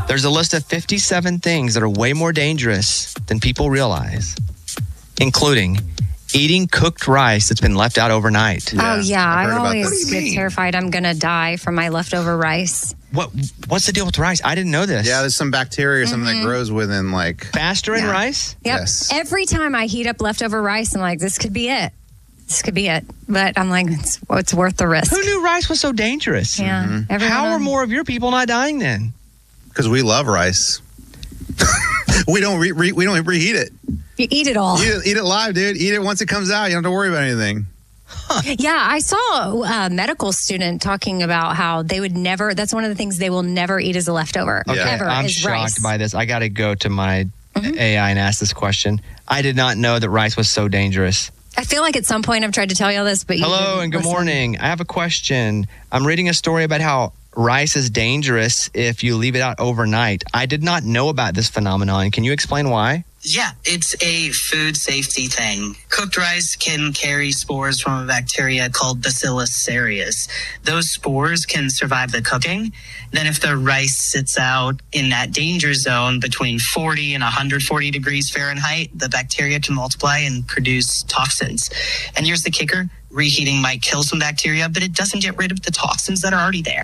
There's a list of 57 things that are way more dangerous than people realize, including eating cooked rice that's been left out overnight. Oh, yeah. I've heard I about always this. get terrified I'm going to die from my leftover rice. What's the deal with rice? I didn't know this. Yeah, there's some bacteria or something that grows within, like... Faster in rice? Yep. Yes. Every time I heat up leftover rice, I'm like, this could be it. This could be it. But I'm like, it's worth the risk. Who knew rice was so dangerous? Yeah. How are more of your people not dying then? Because we love rice. we don't reheat it. You eat it all. Eat it live, dude. Eat it once it comes out. You don't have to worry about anything. Yeah, I saw a medical student talking about how they would never, that's one of the things they will never eat as a leftover. Okay, Ever, I'm is shocked rice. by this. I got to go to my AI and ask this question. I did not know that rice was so dangerous. I feel like at some point I've tried to tell you all this, but you Hello didn't and good listen. morning. I have a question. I'm reading a story about how rice is dangerous if you leave it out overnight. I did not know about this phenomenon. Can you explain why? Yeah, it's a food safety thing. Cooked rice can carry spores from a bacteria called Bacillus cereus. Those spores can survive the cooking. Then if the rice sits out in that danger zone between 40 and 140 degrees Fahrenheit, the bacteria can multiply and produce toxins. And here's the kicker. Reheating might kill some bacteria, but it doesn't get rid of the toxins that are already there.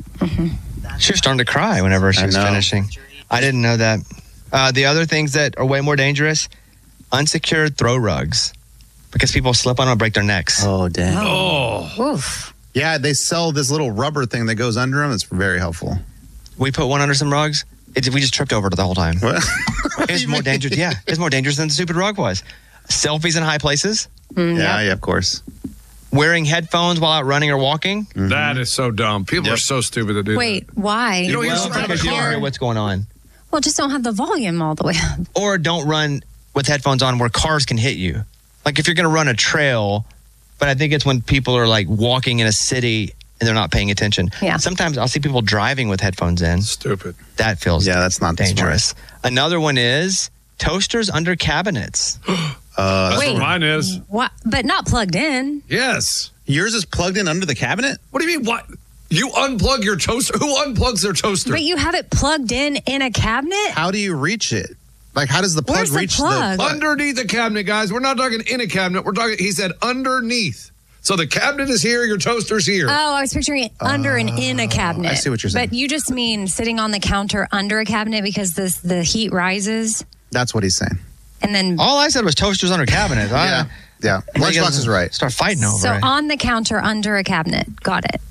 She was starting to cry whenever she was finishing. I didn't know that. The other things that are way more dangerous, unsecured throw rugs. Because people slip on them and break their necks. Oh, dang. Oof. Yeah, they sell this little rubber thing that goes under them. It's very helpful. We put one under some rugs. We just tripped over it the whole time. What? It's more dangerous. Yeah, it's more dangerous than the stupid rug was. Selfies in high places. Yeah, of course. Wearing headphones while out running or walking. That is so dumb. People are so stupid to do Wait, why? You don't hear Well, something in the because you don't car. hear what's going on. Well, just don't have the volume all the way up. Or don't run with headphones on where cars can hit you. Like if you're going to run a trail, but I think it's when people are like walking in a city and they're not paying attention. Yeah. Sometimes I'll see people driving with headphones in. Stupid. That feels that's not dangerous. Another one is toasters under cabinets. That's Wait. what mine is. What? But not plugged in. Yes. Yours is plugged in under the cabinet? What do you mean? What? You unplug your toaster? Who unplugs their toaster? But you have it plugged in a cabinet? How do you reach it? Like, how does the plug Where's the reach plug? the plug? Underneath the cabinet, guys. We're not talking in a cabinet. We're talking, he said underneath. So the cabinet is here, your toaster's here. Oh, I was picturing it under and in a cabinet. I see what you're saying. But you just mean sitting on the counter under a cabinet because the heat rises? That's what he's saying. And then... All I said was toasters under cabinets. Yeah. Lunchbox is right. Start fighting over So it. on the counter under a cabinet. Got it.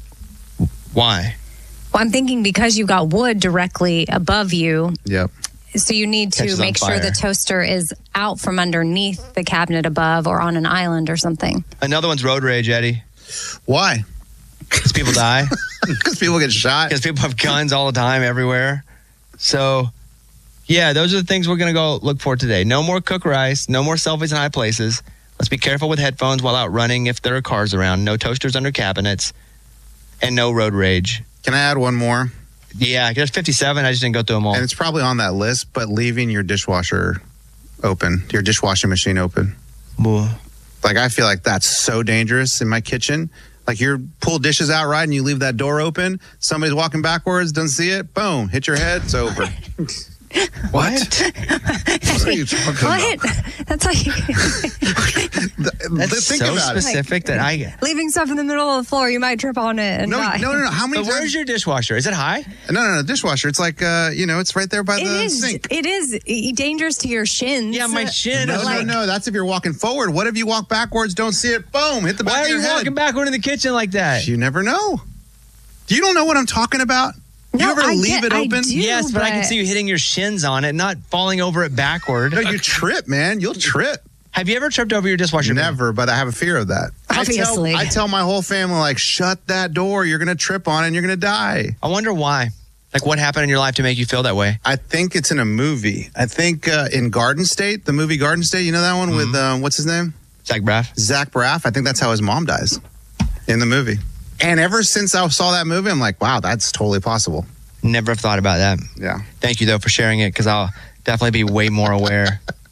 Why? Well, I'm thinking because you've got wood directly above you, Yep. so you need to Catches on make sure fire. the toaster is out from underneath the cabinet above or on an island or something. Another one's road rage, Eddie. Why? Because people die. Because people get shot. Because people have guns all the time everywhere. So, yeah, those are the things we're going to go look for today. No more cooked rice. No more selfies in high places. Let's be careful with headphones while out running if there are cars around. No toasters under cabinets. And no road rage. Can I add one more? Yeah, there's 57. I just didn't go through them all. And it's probably on that list, but leaving your dishwasher open, your dishwashing machine open. Well, Like, I feel like that's so dangerous in my kitchen. Like, you pull dishes out right and you leave that door open. Somebody's walking backwards, doesn't see it. Boom, hit your head. It's over. what? What are you talking about? What? That's like That's Think so about it. specific that I... leaving stuff in the middle of the floor. You might trip on it and No. die. How many But where's times? your dishwasher? Is it high? No. Dishwasher. It's like, it's right there by It the is. sink. It is dangerous to your shins. Yeah, my shin. No. That's if you're walking forward. What if you walk backwards, don't see it? Boom, hit the back Why of are your you head. walking backward in the kitchen like that? You never know. You don't know what I'm talking about? No, you ever I leave it I open? do, Yes, but I can but- see you hitting your shins on it, not falling over it backward. No, you trip, man. You'll trip. Have you ever tripped over your dishwasher? Never, but I have a fear of that. Obviously. I tell my whole family, like, shut that door. You're going to trip on it and you're going to die. I wonder why. Like, what happened in your life to make you feel that way? I think it's in a movie. I think in Garden State, the movie Garden State, you know that one with, what's his name? Zach Braff? Zach Braff. I think that's how his mom dies in the movie. And ever since I saw that movie, I'm like, wow, that's totally possible. Never have thought about that. Yeah. Thank you, though, for sharing it, because I'll definitely be way more aware